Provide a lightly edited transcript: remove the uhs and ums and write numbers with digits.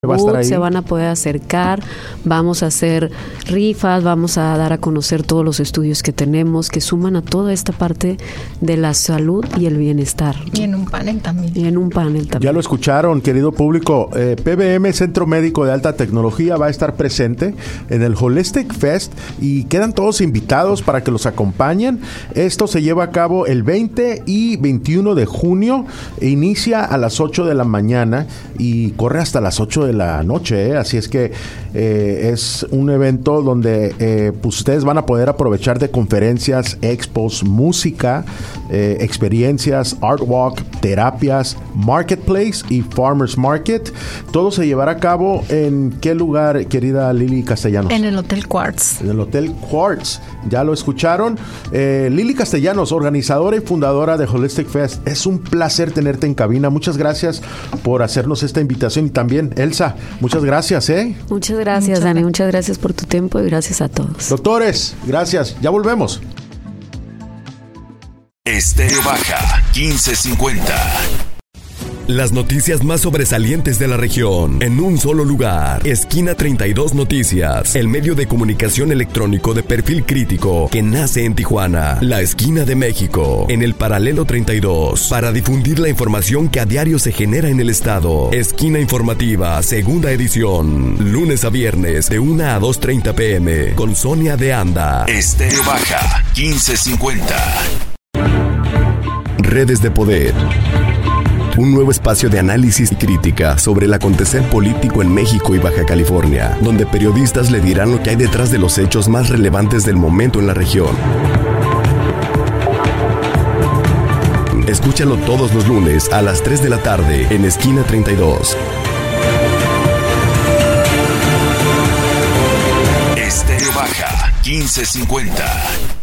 Va a estar ahí. Se van a poder acercar, vamos a hacer rifas, vamos a dar a conocer todos los estudios que tenemos que suman a toda esta parte de la salud y el bienestar. Y en un panel también. Ya lo escucharon, querido público. PBM, Centro Médico de Alta Tecnología, va a estar presente en el Holistic Fest y quedan todos invitados para que los acompañen. Esto se lleva a cabo el 20 y 21 de junio. Inicia a las 8 de la mañana y corre hasta las 8 de la noche, así es que es un evento donde pues ustedes van a poder aprovechar de conferencias, expos, música, experiencias, art walk, terapias, marketplace y farmers market. Todo se llevará a cabo ¿en qué lugar, querida Lili Castellanos? En el Hotel Quartz. En el Hotel Quartz, ya lo escucharon. Lili Castellanos, organizadora y fundadora de Holistic Fest, es un placer tenerte en cabina. Muchas gracias por hacernos esta invitación y también Elsa, muchas gracias, Muchas gracias, Dani. Muchas gracias por tu tiempo y gracias a todos. Doctores, gracias. Ya volvemos. Estéreo Baja 1550. Las noticias más sobresalientes de la región en un solo lugar. Esquina 32 Noticias, el medio de comunicación electrónico de perfil crítico que nace en Tijuana, la esquina de México, en el paralelo 32, para difundir la información que a diario se genera en el estado. Esquina informativa, segunda edición, lunes a viernes de 1 a 2:30 p.m. con Sonia de Anda. Estéreo Baja 1550. Redes de Poder. Un nuevo espacio de análisis y crítica sobre el acontecer político en México y Baja California, donde periodistas le dirán lo que hay detrás de los hechos más relevantes del momento en la región. Escúchalo todos los lunes a las 3 de la tarde en Esquina 32. Estéreo Baja 1550.